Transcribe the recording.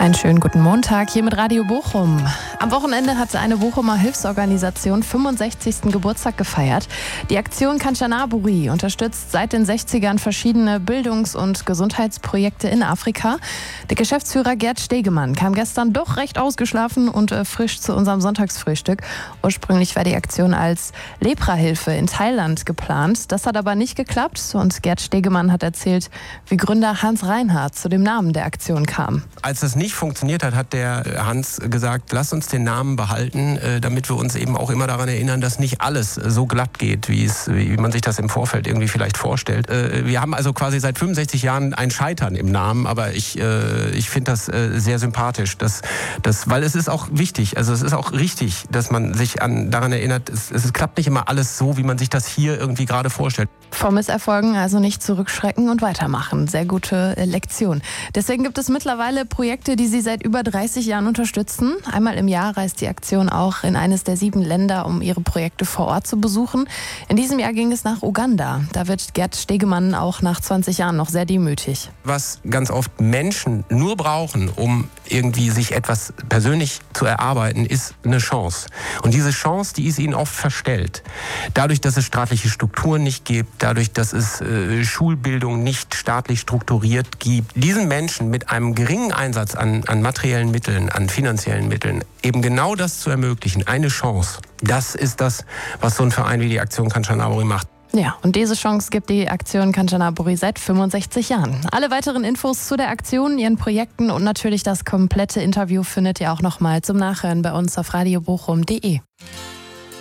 Einen schönen guten Montag hier mit Radio Bochum. Am Wochenende hat eine Bochumer Hilfsorganisation 65. Geburtstag gefeiert. Die Aktion Kanchanaburi unterstützt seit den 60ern verschiedene Bildungs- und Gesundheitsprojekte in Afrika. Der Geschäftsführer Gerd Stegemann kam gestern doch recht ausgeschlafen und frisch zu unserem Sonntagsfrühstück. Ursprünglich war die Aktion als Leprahilfe in Thailand geplant. Das hat aber nicht geklappt und Gerd Stegemann hat erzählt, wie Gründer Hans Reinhardt zu dem Namen der Aktion kam. Als das nicht funktioniert hat, hat der Hans gesagt, lass uns den Namen behalten, damit wir uns eben auch immer daran erinnern, dass nicht alles so glatt geht, wie man sich das im Vorfeld irgendwie vielleicht vorstellt. Wir haben also quasi seit 65 Jahren ein Scheitern im Namen, aber ich finde das sehr sympathisch, weil es ist auch wichtig, also es ist auch richtig, dass man sich daran erinnert, es klappt nicht immer alles so, wie man sich das hier irgendwie gerade vorstellt. Vor Misserfolgen also nicht zurückschrecken und weitermachen. Sehr gute Lektion. Deswegen gibt es mittlerweile Projekte, die Sie seit über 30 Jahren unterstützen. Einmal im Jahr reist die Aktion auch in eines der 7 Länder, um ihre Projekte vor Ort zu besuchen. In diesem Jahr ging es nach Uganda. Da wird Gerd Stegemann auch nach 20 Jahren noch sehr demütig. Was ganz oft Menschen nur brauchen, um irgendwie sich etwas persönlich zu erarbeiten, ist eine Chance. Und diese Chance, die ist ihnen oft verstellt. Dadurch, dass es staatliche Strukturen nicht gibt, dadurch, dass es Schulbildung nicht staatlich strukturiert gibt, diesen Menschen mit einem geringen Einsatz an materiellen Mitteln, an finanziellen Mitteln, eben genau das zu ermöglichen, eine Chance. Das ist das, was so ein Verein wie die Aktion Kanchanaburi macht. Ja, und diese Chance gibt die Aktion Kanchanaburi seit 65 Jahren. Alle weiteren Infos zu der Aktion, ihren Projekten und natürlich das komplette Interview findet ihr auch nochmal zum Nachhören bei uns auf radiobochum.de.